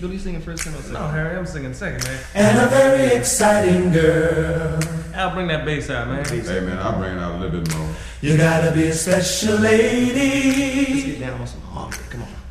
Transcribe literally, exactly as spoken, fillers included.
Billy singing first and second? No, Harry, I'm singing second, man. And a very exciting girl. I'll bring that bass out, man. Hey man, I'll bring it out a little bit more. You gotta be a special lady. Let's get down on some harmony. Come on.